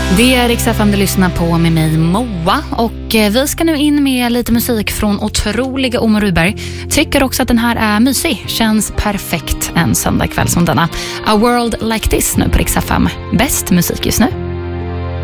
Det är Rix FM du lyssnar på med mig Moa och vi ska nu in med lite musik från otroliga Omar Rudberg. Tycker också att den här är mysig, känns perfekt en söndagkväll som denna. A World Like This nu på Rix FM. Bäst musik just nu.